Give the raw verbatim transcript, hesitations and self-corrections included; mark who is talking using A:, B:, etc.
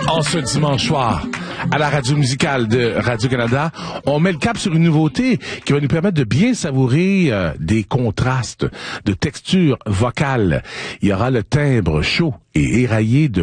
A: En ce dimanche soir, à la radio musicale de Radio-Canada, on met le cap sur une nouveauté qui va nous permettre de bien savourer euh, des contrastes de texture vocale. Il y aura le timbre chaud et éraillé de